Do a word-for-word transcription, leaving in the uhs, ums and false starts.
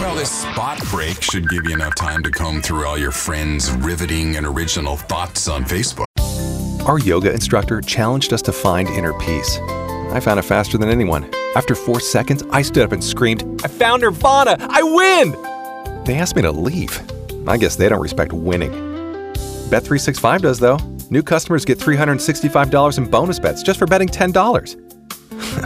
Well, this spot break should give you enough time to comb through all your friends' riveting and original thoughts on Facebook. Our yoga instructor challenged us to find inner peace. I found it faster than anyone. After four seconds, I stood up and screamed, "I found Nirvana! I win!" They asked me to leave. I guess they don't respect winning. Bet three sixty-five does, though. New customers get three hundred sixty-five dollars in bonus bets just for betting ten dollars.